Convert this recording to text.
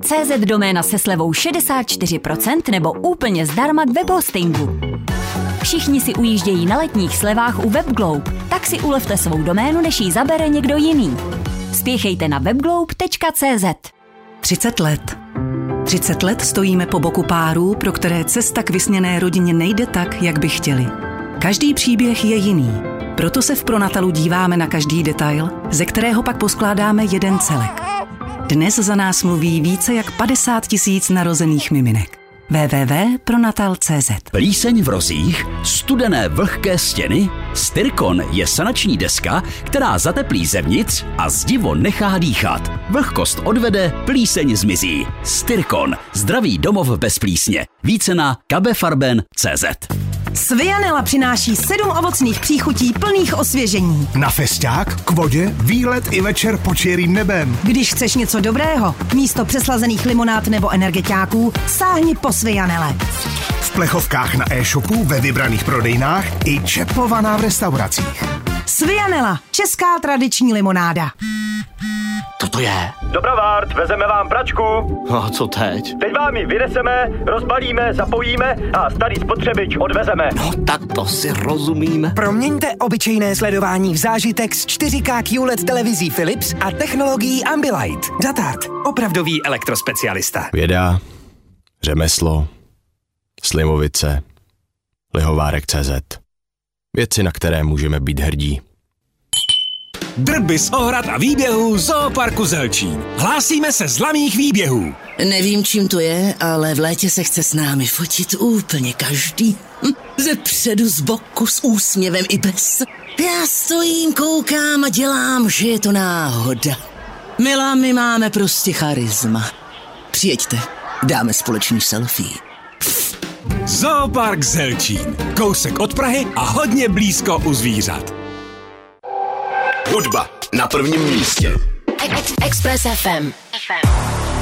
CZ doména se slevou 64% nebo úplně zdarma k webhostingu. Všichni si ujíždějí na letních slevách u WebGlobe, tak si ulevte svou doménu, než ji zabere někdo jiný. Spěchejte na webglobe.cz. 30 let. 30 let stojíme po boku párů, pro které cesta k vysněné rodině nejde tak, jak by chtěli. Každý příběh je jiný. Proto se v Pronatalu díváme na každý detail, ze kterého pak poskládáme jeden celek. Dnes za nás mluví více jak 50 000 narozených miminek. www.pronatal.cz. Plíseň v rozích, studené vlhké stěny, Styrkon je sanační deska, která zateplí zevnitř a zdivo nechá dýchat. Vlhkost odvede, plíseň zmizí. Styrkon, zdravý domov bez plísně. Více na kabefarben.cz. Svianela přináší 7 ovocných příchutí plných osvěžení. Na festiák, k vodě, výlet i večer pod čirým nebem. Když chceš něco dobrého, místo přeslazených limonád nebo energetiáků, sáhni po Svianele. V plechovkách na e-shopu, ve vybraných prodejnách i čepovaná v restauracích. Svianela, česká tradiční limonáda. Co to je? Dobrovart, vezeme vám pračku. A co teď? Teď vám ji vyneseme, rozbalíme, zapojíme a starý spotřebič odvezeme. No tak to si rozumíme. Proměňte obyčejné sledování v zážitek s 4K QLED televizí Philips a technologií Ambilight. Zatart, opravdový elektrospecialista. Věda, řemeslo, Slimovice, Lihovárek.cz. Věci, na které můžeme být hrdí. Drby z ohrad a výběhů Zooparku Zelčín. Hlásíme se z laných výběhů. Nevím, čím to je, ale v létě se chce s námi fotit úplně každý. Ze předu, z boku, s úsměvem i bez. Já stojím, koukám a dělám, že je to náhoda. Milá, my máme prostě charisma. Přijeďte, dáme společný selfie. Zoopark Zelčín. Kousek od Prahy a hodně blízko u zvířat. Hudba na prvním místě. Express FM.